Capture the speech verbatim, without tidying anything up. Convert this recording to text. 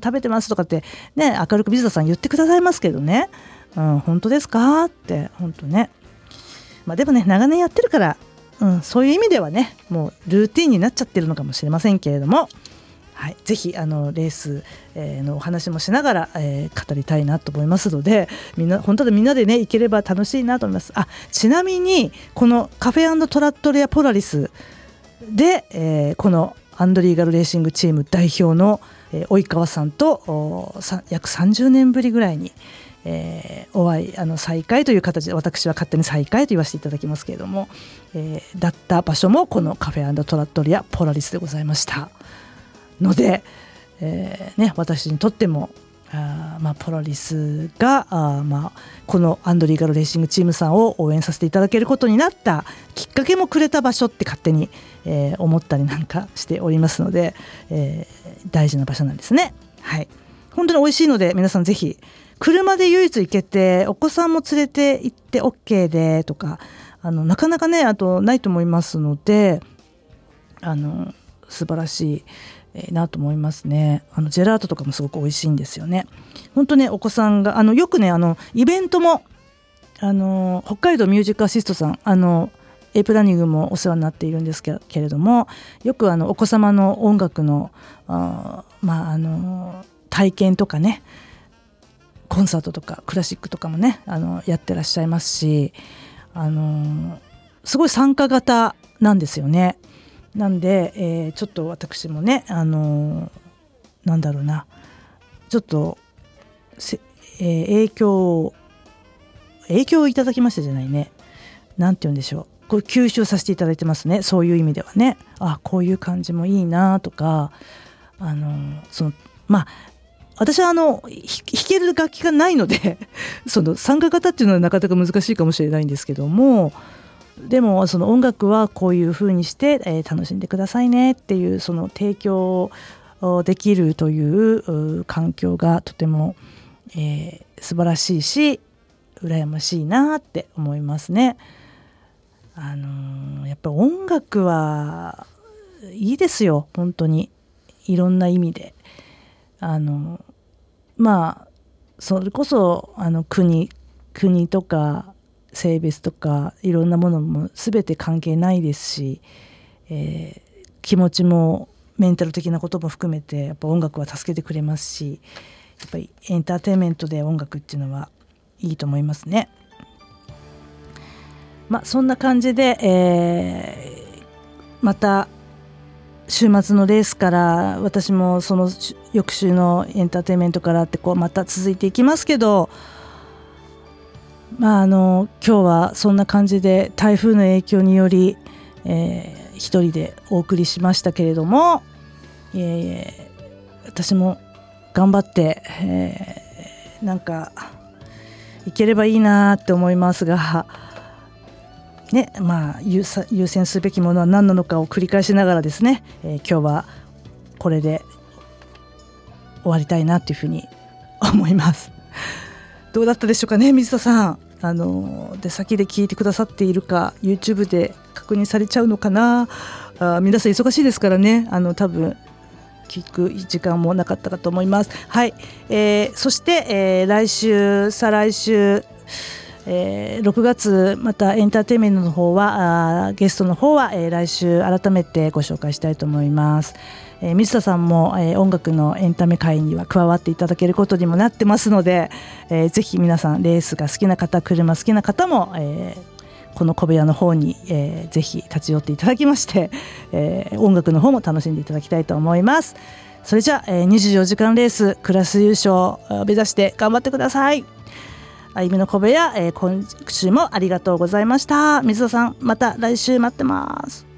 食べてますとかってね、明るく水田さん言ってくださいますけどね、うん、本当ですかって本当ね、まあ、でもね長年やってるから、うん、そういう意味ではねもうルーティンになっちゃってるのかもしれませんけれども、はい、ぜひあのレース、えー、のお話もしながら、えー、語りたいなと思いますので、みんな本当にみんなでね行ければ楽しいなと思います。あ、ちなみにこのカフェ&トラットレアポラリスで、えー、このアンドリーガルレーシングチーム代表の、えー、及川さんと約さんじゅうねんぶりぐらいに、えー、お会いあの再会という形で、私は勝手に再会と言わせていただきますけれども、えー、だった場所もこのカフェ&トラットレアポラリスでございましたので、えーね、私にとってもあ、まあ、ポラリスがあ、まあ、このアンドリーガルレーシングチームさんを応援させていただけることになったきっかけもくれた場所って勝手に、えー、思ったりなんかしておりますので、えー、大事な場所なんですね。はい、本当に美味しいので皆さんぜひ、車で唯一行けてお子さんも連れて行って OK でとか、あのなかなかねあとないと思いますので、あの素晴らしいえー、なと思いますね。あのジェラートとかもすごく美味しいんですよね。本当ね、お子さんがあのよくねあのイベントもあの北海道ミュージックアシストさん、あの A プランニングもお世話になっているんですけれども、よくあのお子様の音楽のあ、まあ、あの体験とかね、コンサートとかクラシックとかもねあのやってらっしゃいますし、あのすごい参加型なんですよね。なんで、えー、ちょっと私もね、あのー、なんだろうな、ちょっと、えー、影響影響をいただきましたじゃないね、なんて言うんでしょう、これ吸収させていただいてますね。そういう意味ではね、あ、こういう感じもいいなとか、あのー、そのまあ私はあの弾ける楽器がないのでその参加型っていうのはなかなか難しいかもしれないんですけども、でもその音楽はこういう風にして、えー、楽しんでくださいねっていう、その提供できるという環境がとても、えー、素晴らしいし羨ましいなって思いますね。あのー、やっぱり音楽はいいですよ、本当にいろんな意味で。あのまあそれこそあの国国とか性別とかいろんなものも全て関係ないですし、えー、気持ちもメンタル的なことも含めてやっぱ音楽は助けてくれますし、やっぱりエンターテインメントで音楽っていうのはいいと思いますね。まあそんな感じで、えー、また週末のレースから私もその翌週のエンターテインメントからってこうまた続いていきますけど、まあ、あの今日はそんな感じで台風の影響により、えー、一人でお送りしましたけれども、えー、私も頑張って、えー、なんかいければいいなって思いますが、ね、まあ 優, 優先すべきものは何なのかを繰り返しながらですね、えー、今日はこれで終わりたいなというふうに思います。どうだったでしょうかね、水田さん。あの出先で聞いてくださっているか YouTube で確認されちゃうのかな。あ、皆さん忙しいですからね、あの多分聞く時間もなかったかと思います。はい、えー、そして、えー、来週再来週、えー、ろくがつまたエンターテインメントの方はあゲストの方は、えー、来週改めてご紹介したいと思います。えー、水田さんも、えー、音楽のエンタメ界には加わっていただけることにもなってますので、えー、ぜひ皆さんレースが好きな方、車好きな方も、えー、この小部屋の方に、えー、ぜひ立ち寄っていただきまして、えー、音楽の方も楽しんでいただきたいと思います。それじゃあ、えー、にじゅうよじかんレースクラス優勝を目指して頑張ってください。あゆみの小部屋、えー、今週もありがとうございました。水田さん、また来週待ってます。